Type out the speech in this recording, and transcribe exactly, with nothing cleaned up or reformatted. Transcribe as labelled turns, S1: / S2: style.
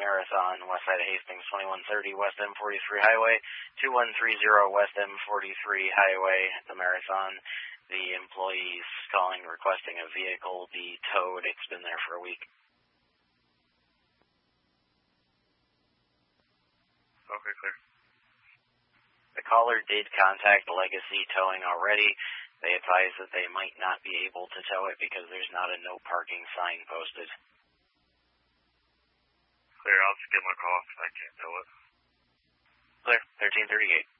S1: Marathon, west side of Hastings, twenty-one thirty West M forty-three Highway, two one three zero West M forty-three Highway, the Marathon. The employee's calling, requesting a vehicle be towed. It's been there for a week.
S2: Okay, clear.
S1: The caller did contact Legacy Towing already. They advised that they might not be able to tow it because there's not a no parking sign posted.
S2: Clear, I'll just give them a call if I can't tow it.
S1: Clear, thirteen thirty-eight.